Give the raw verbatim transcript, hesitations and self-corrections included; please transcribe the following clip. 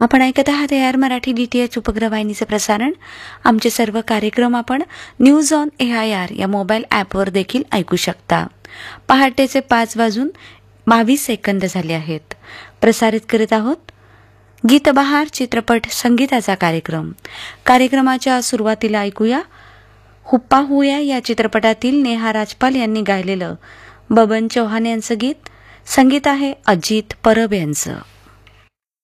आपण ऐकत आहात A R Marathi D T H उपग्रहवाहिनीचे प्रसारण. आमचे सर्व कार्यक्रम आपण news on A I R या मोबाईल ॲपवर देखील ऐकू शकता. पहाटेचे पाच वाजून बावीस सेकंद झाले आहेत. प्रसारित करीत आहोत गीतबहार चित्रपट संगीताचा कार्यक्रम. कार्यक्रमाच्या सुरुवातीला ऐकूया हुप्पा हुया या चित्रपटातील नेहा राजपाल यांनी गायलेलं बबन चौहान यांचं गीत. संगीत आहे अजित परब यांचं.